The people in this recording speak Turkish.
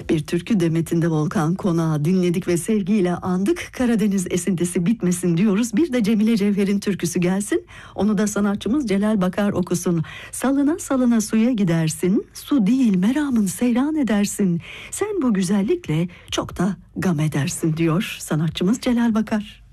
Bir türkü Demet'inde Volkan Konağı dinledik ve sevgiyle andık. Karadeniz esintisi bitmesin diyoruz. Bir de Cemile Cevher'in türküsü gelsin. Onu da sanatçımız Celal Bakar okusun. Salına salına suya gidersin, su değil meramın seyran edersin. Sen bu güzellikle çok da gam edersin diyor sanatçımız Celal Bakar.